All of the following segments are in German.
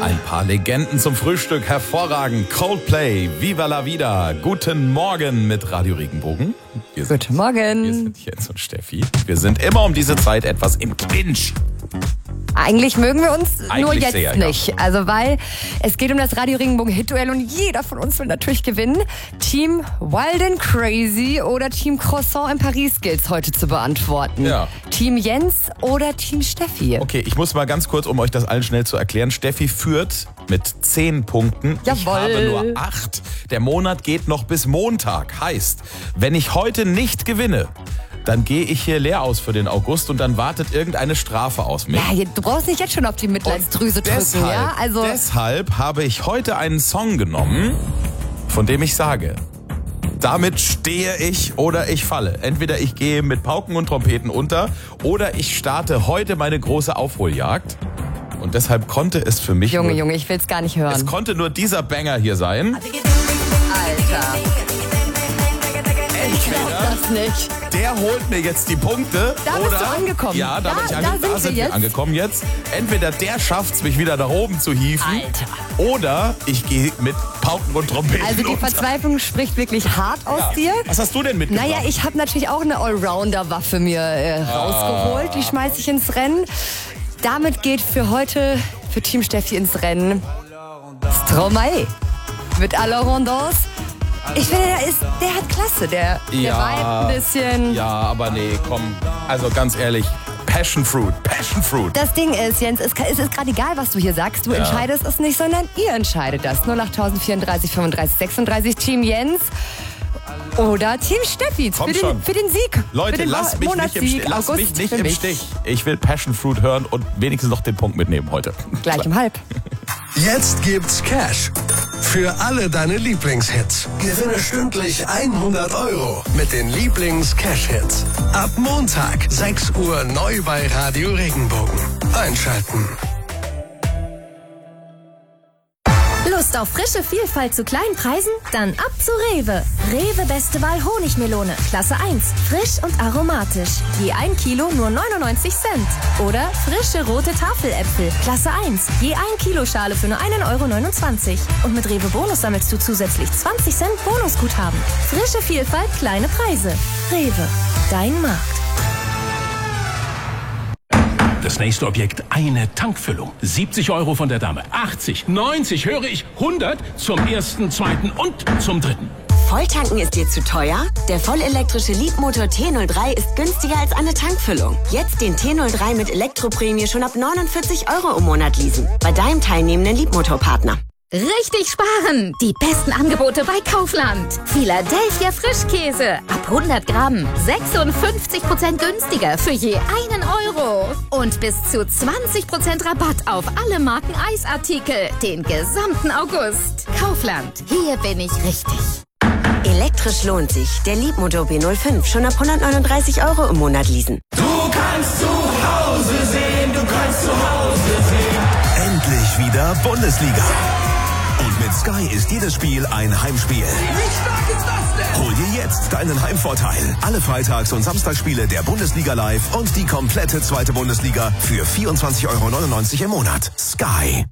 Ein paar Legenden zum Frühstück, hervorragend. Coldplay, Viva la Vida. Guten Morgen mit Radio Regenbogen. Guten Morgen. Wir sind Jens und Steffi. Wir sind immer um diese Zeit etwas im Clinch. Eigentlich mögen wir uns nur jetzt sehr, nicht. Ja. Also weil es geht um das Radio Regenbogen Hit-Duell und jeder von uns will natürlich gewinnen. Team Wild and Crazy oder Team Croissant in Paris gilt's heute zu beantworten. Ja. Team Jens oder Team Steffi? Okay, ich muss mal ganz kurz, um euch das allen schnell zu erklären. Steffi führt mit 10 Punkten. Jawohl. Ich habe nur 8. Der Monat geht noch bis Montag. Heißt, wenn ich heute nicht gewinne, dann gehe ich hier leer aus für den August und dann wartet irgendeine Strafe aus mir. Ja, du brauchst nicht jetzt schon auf die Mitleidsdrüse drücken, ja? Deshalb habe ich heute einen Song genommen, von dem ich sage, damit stehe ich oder ich falle. Entweder ich gehe mit Pauken und Trompeten unter oder ich starte heute meine große Aufholjagd. Und deshalb konnte es für mich Junge, ich will's gar nicht hören. Es konnte nur dieser Banger hier sein. Alter. Ich glaub Entweder das nicht. der holt mir jetzt die Punkte. Da bist du angekommen. Ja, da Da sind wir jetzt. angekommen jetzt. Entweder der schafft's, mich wieder nach oben zu hieven. Alter. Oder ich gehe mit Pauken und Trompeten Also die unter. Verzweiflung spricht wirklich hart aus dir. Was hast du denn mitgebracht? Naja, ich habe natürlich auch eine Allrounder-Waffe mir rausgeholt. Die schmeiße ich ins Rennen. Damit geht für heute für Team Steffi ins Rennen Stromae mit Allrounders. Ich finde, der hat Klasse. Der vibe ein bisschen. Ja, aber nee, komm. Also ganz ehrlich, Passion Fruit. Das Ding ist, Jens, es ist gerade egal, was du hier sagst. Du entscheidest es nicht, sondern ihr entscheidet das. 08034 35 36 Team Jens oder Team Steffi für den Sieg. Leute, für den lasst mich nicht im Stich. Ich will Passion Fruit hören und wenigstens noch den Punkt mitnehmen heute. Gleich um 12:30. Jetzt gibt's Cash für alle deine Lieblingshits. Gewinne stündlich 100 € mit den Lieblings-Cash-Hits. Ab Montag, 6 Uhr neu bei Radio Regenbogen. Einschalten. Lust auf frische Vielfalt zu kleinen Preisen? Dann ab zu Rewe. Rewe Beste Wahl Honigmelone, Klasse 1. Frisch und aromatisch. Je 1 Kilo nur 99 Cent. Oder frische rote Tafeläpfel, Klasse 1. Je 1 Kilo Schale für nur 1,29 €. Und mit Rewe Bonus sammelst du zusätzlich 20 Cent Bonusguthaben. Frische Vielfalt, kleine Preise. Rewe, dein Markt. Das nächste Objekt, eine Tankfüllung. 70 € von der Dame, 80, 90, höre ich, 100 zum ersten, zweiten und zum dritten. Volltanken ist dir zu teuer? Der vollelektrische Leapmotor T03 ist günstiger als eine Tankfüllung. Jetzt den T03 mit Elektroprämie schon ab 49 € im Monat leasen. Bei deinem teilnehmenden Leapmotor-Partner. Richtig sparen! Die besten Angebote bei Kaufland. Philadelphia Frischkäse. Ab 100 Gramm. 56% günstiger für je 1 €. Und bis zu 20% Rabatt auf alle Marken Eisartikel. Den gesamten August. Kaufland. Hier bin ich richtig. Elektrisch lohnt sich. Der Leapmotor B05 schon ab 139 € im Monat leasen. Du kannst zu Hause sehen, du kannst zu Hause sehen. Endlich wieder Bundesliga. Und mit Sky ist jedes Spiel ein Heimspiel. Wie stark ist das denn? Hol dir jetzt deinen Heimvorteil. Alle Freitags- und Samstagsspiele der Bundesliga live und die komplette zweite Bundesliga für 24,99 € im Monat. Sky.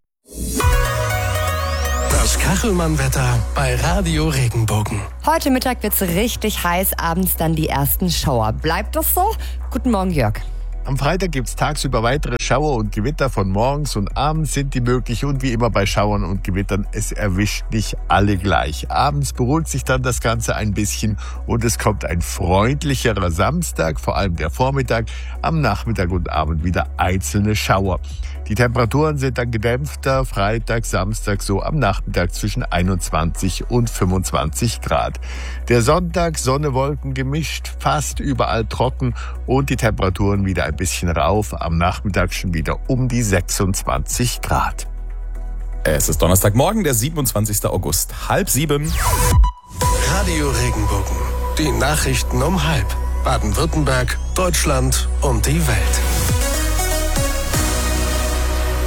Das Kachelmann-Wetter bei Radio Regenbogen. Heute Mittag wird's richtig heiß, abends dann die ersten Schauer. Bleibt das so? Guten Morgen, Jörg. Am Freitag gibt's tagsüber weitere Schauer und Gewitter. Von morgens und abends sind die möglich. Und wie immer bei Schauern und Gewittern, es erwischt nicht alle gleich. Abends beruhigt sich dann das Ganze ein bisschen und es kommt ein freundlicherer Samstag, vor allem der Vormittag. Am Nachmittag und Abend wieder einzelne Schauer. Die Temperaturen sind dann gedämpfter. Freitag, Samstag so am Nachmittag zwischen 21 und 25 Grad. Der Sonntag, Sonne, Wolken gemischt, fast überall trocken und die Temperaturen wieder ein bisschen rauf. Am Nachmittag schon wieder um die 26 Grad. Es ist Donnerstagmorgen, der 27. August, 6:30. Radio Regenbogen. Die Nachrichten um 12:30. Baden-Württemberg, Deutschland und die Welt.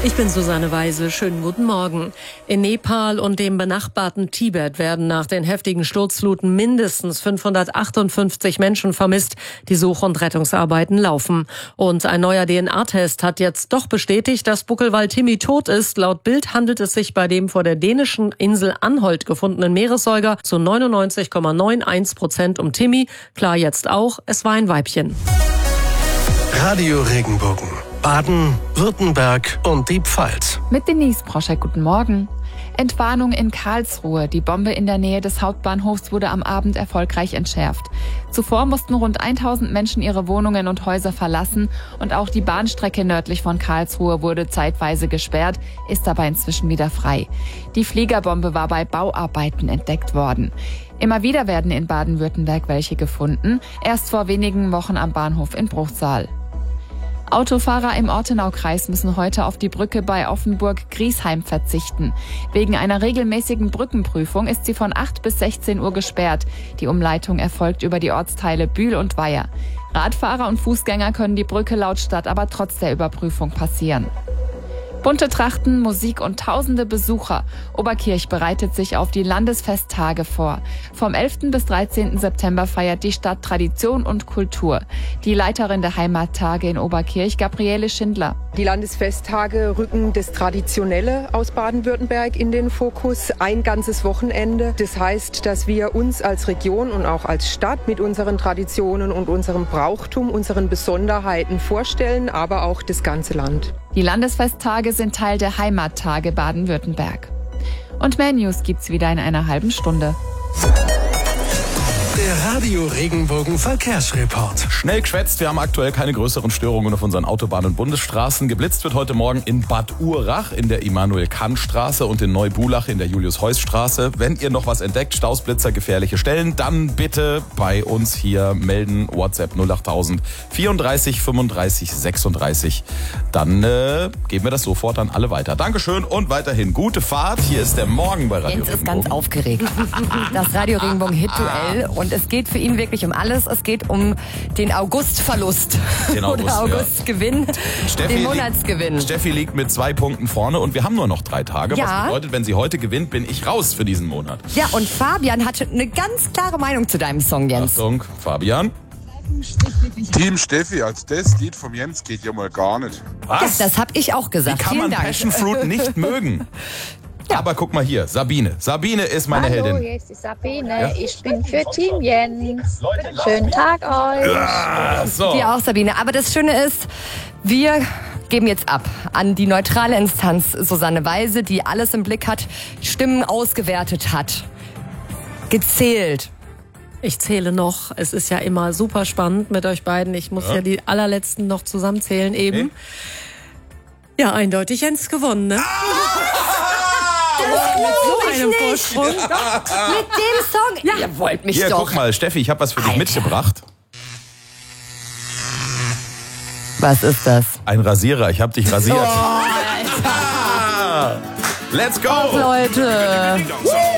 Ich bin Susanne Weise. Schönen guten Morgen. In Nepal und dem benachbarten Tibet werden nach den heftigen Sturzfluten mindestens 558 Menschen vermisst. Die Such- und Rettungsarbeiten laufen. Und ein neuer DNA-Test hat jetzt doch bestätigt, dass Buckelwal Timmy tot ist. Laut Bild handelt es sich bei dem vor der dänischen Insel Anholt gefundenen Meeressäuger zu 99,91% um Timmy. Klar jetzt auch, es war ein Weibchen. Radio Regenbogen. Baden, Württemberg und die Pfalz. Mit Denise Proschek, guten Morgen. Entwarnung in Karlsruhe. Die Bombe in der Nähe des Hauptbahnhofs wurde am Abend erfolgreich entschärft. Zuvor mussten rund 1000 Menschen ihre Wohnungen und Häuser verlassen und auch die Bahnstrecke nördlich von Karlsruhe wurde zeitweise gesperrt, ist aber inzwischen wieder frei. Die Fliegerbombe war bei Bauarbeiten entdeckt worden. Immer wieder werden in Baden-Württemberg welche gefunden, erst vor wenigen Wochen am Bahnhof in Bruchsal. Autofahrer im Ortenaukreis müssen heute auf die Brücke bei Offenburg-Griesheim verzichten. Wegen einer regelmäßigen Brückenprüfung ist sie von 8 bis 16 Uhr gesperrt. Die Umleitung erfolgt über die Ortsteile Bühl und Weiher. Radfahrer und Fußgänger können die Brücke laut Stadt aber trotz der Überprüfung passieren. Bunte Trachten, Musik und tausende Besucher. Oberkirch bereitet sich auf die Landesfesttage vor. Vom 11. bis 13. September feiert die Stadt Tradition und Kultur. Die Leiterin der Heimattage in Oberkirch, Gabriele Schindler. Die Landesfesttage rücken das Traditionelle aus Baden-Württemberg in den Fokus. Ein ganzes Wochenende. Das heißt, dass wir uns als Region und auch als Stadt mit unseren Traditionen und unserem Brauchtum, unseren Besonderheiten vorstellen, aber auch das ganze Land. Die Landesfesttage sind Teil der Heimattage Baden-Württemberg. Und mehr News gibt's wieder in einer halben Stunde. Der Radio Regenbogen Verkehrsreport. Schnell geschwätzt, wir haben aktuell keine größeren Störungen auf unseren Autobahnen und Bundesstraßen. Geblitzt wird heute Morgen in Bad Urach in der Immanuel-Kant-Straße und in Neubulach in der Julius-Heuss-Straße. Wenn ihr noch was entdeckt, Stausblitzer, gefährliche Stellen, dann bitte bei uns hier melden. WhatsApp 08000 34 35 36. Dann geben wir das sofort an alle weiter. Dankeschön und weiterhin gute Fahrt. Hier ist der Morgen bei Radio Jens ist Regenbogen. ganz aufgeregt. Das Radio Regenbogen Hit-Duell. Und es geht für ihn wirklich um alles. Es geht um den August-Verlust. Oder August-Gewinn. Den Monatsgewinn. Steffi liegt mit 2 Punkten vorne und wir haben nur noch 3 Tage. Ja. Was bedeutet, wenn sie heute gewinnt, bin ich raus für diesen Monat. Ja, und Fabian hatte eine ganz klare Meinung zu deinem Song, Jens. Achtung, Fabian. Team Steffi, als das Lied vom Jens geht ja mal gar nicht. Was? Das habe ich auch gesagt. Wie kann man Vielen Dank. Passion Fruit nicht mögen? Ja. Aber guck mal hier, Sabine. Sabine ist meine Hallo, Heldin. hier ist die Sabine. Ja? Ich bin für Team Jens. Schönen Tag euch. Ja, so. Dir auch, Sabine. Aber das Schöne ist, wir geben jetzt ab an die neutrale Instanz Susanne Weise, die alles im Blick hat, Stimmen ausgewertet hat, gezählt. Ich zähle noch. Es ist ja immer super spannend mit euch beiden. Ich muss ja die allerletzten noch zusammenzählen eben. Okay. Ja, eindeutig Jens gewonnen, ne? Mit so einem Vorsprung. Mit dem Song. Ja. Ihr wollt mich Hier, doch. guck mal, Steffi, ich habe was für dich mitgebracht. Was ist das? Ein Rasierer, ich habe dich rasiert. Oh, Alter. Let's go! Leute.